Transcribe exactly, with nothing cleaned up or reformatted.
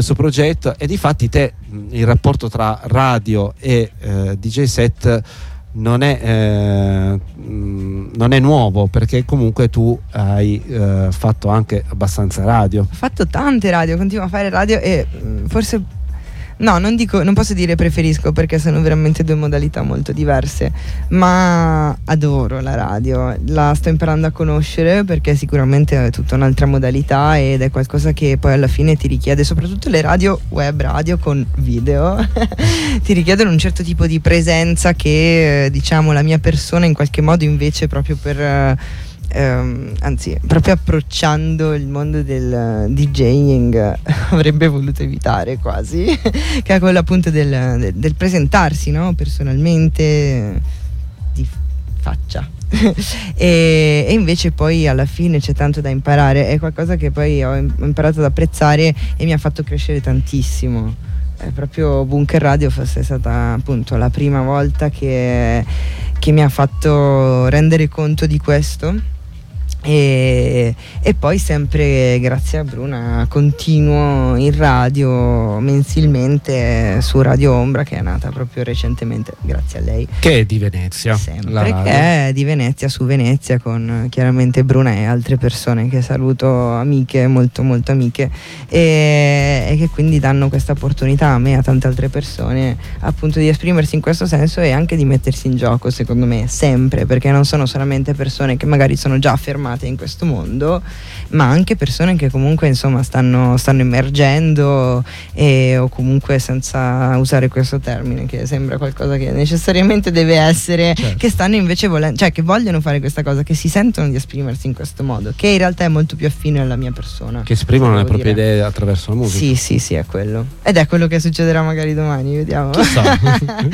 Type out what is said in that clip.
questo progetto, e difatti te il rapporto tra radio e eh, D J set non è eh, non è nuovo, perché comunque tu hai eh, fatto anche abbastanza radio. Ho fatto tante radio, continuo a fare radio e forse no, non dico, non posso dire preferisco, perché sono veramente due modalità molto diverse, ma adoro la radio, la sto imparando a conoscere perché sicuramente è tutta un'altra modalità ed è qualcosa che poi alla fine ti richiede, soprattutto le radio web radio con video ti richiedono un certo tipo di presenza che diciamo la mia persona in qualche modo invece proprio per Um, anzi proprio approcciando il mondo del uh, DJing avrebbe voluto evitare quasi che è quello appunto del, del, del presentarsi, no? Personalmente di faccia e, e invece poi alla fine c'è tanto da imparare, è qualcosa che poi ho imparato ad apprezzare e mi ha fatto crescere tantissimo. È proprio Bunker Radio fosse stata appunto la prima volta che, che mi ha fatto rendere conto di questo. E, e poi sempre grazie a Bruna continuo in radio mensilmente su Radio Ombra, che è nata proprio recentemente grazie a lei, che è di Venezia, sempre che è di Venezia, su Venezia, con chiaramente Bruna e altre persone che saluto, amiche molto molto amiche, e, e che quindi danno questa opportunità a me e a tante altre persone appunto di esprimersi in questo senso e anche di mettersi in gioco, secondo me, sempre, perché non sono solamente persone che magari sono già affermate in questo mondo, ma anche persone che comunque insomma stanno, stanno emergendo, e, o comunque, senza usare questo termine che sembra qualcosa che necessariamente deve essere, certo, che stanno invece volendo, cioè che vogliono fare questa cosa, che si sentono di esprimersi in questo modo, che in realtà è molto più affine alla mia persona, che esprimono le proprie dire. idee attraverso la musica. Sì, sì, sì, è quello, ed è quello che succederà magari domani, vediamo. Chissà.